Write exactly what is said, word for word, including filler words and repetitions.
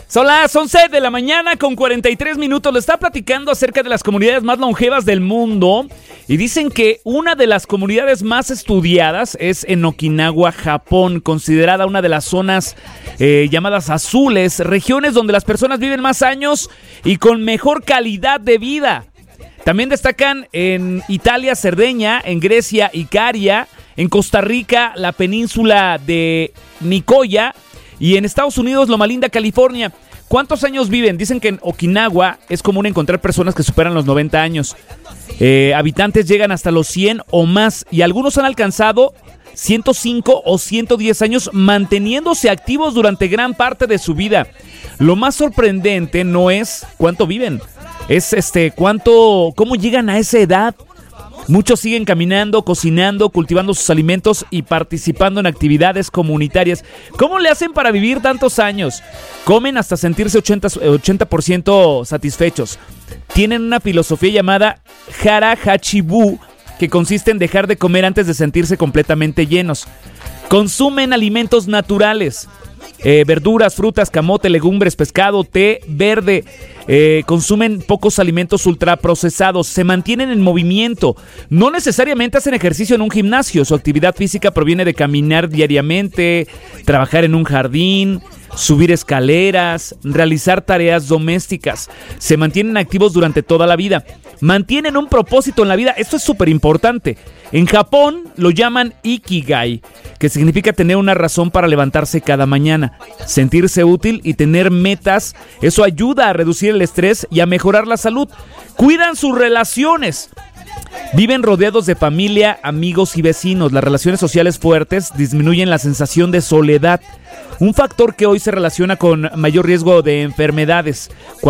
Son las once de la mañana con cuarenta y tres minutos. Le está platicando acerca de las comunidades más longevas del mundo. Y dicen que una de las comunidades más estudiadas es en Okinawa, Japón, considerada una de las zonas eh, llamadas azules, regiones donde las personas viven más años y con mejor calidad de vida. También destacan en Italia, Cerdeña, en Grecia, Icaria, en Costa Rica, la península de Nicoya y en Estados Unidos, Loma Linda, California. ¿Cuántos años viven? Dicen que en Okinawa es común encontrar personas que superan los noventa años. Eh, habitantes llegan hasta los cien o más y algunos han alcanzado ciento cinco o ciento diez años manteniéndose activos durante gran parte de su vida. Lo más sorprendente no es cuánto viven, es este cuánto, cómo llegan a esa edad. Muchos siguen caminando, cocinando, cultivando sus alimentos y participando en actividades comunitarias. ¿Cómo le hacen para vivir tantos años? Comen hasta sentirse ochenta por ciento satisfechos. Tienen una filosofía llamada Hara Hachibu, que consiste en dejar de comer antes de sentirse completamente llenos. Consumen alimentos naturales. Eh, verduras, frutas, camote, legumbres, pescado, té verde. Eh, consumen pocos alimentos ultraprocesados. Se mantienen en movimiento. No necesariamente hacen ejercicio en un gimnasio. Su actividad física proviene de caminar diariamente, trabajar en un jardín, subir escaleras, realizar tareas domésticas. Se mantienen activos durante toda la vida. Mantienen un propósito en la vida. Esto es súper importante. En Japón lo llaman Ikigai, que significa tener una razón para levantarse cada mañana, sentirse útil y tener metas. Eso ayuda a reducir el estrés y a mejorar la salud. Cuidan sus relaciones. Viven rodeados de familia, amigos y vecinos. Las relaciones sociales fuertes disminuyen la sensación de soledad, un factor que hoy se relaciona con mayor riesgo de enfermedades.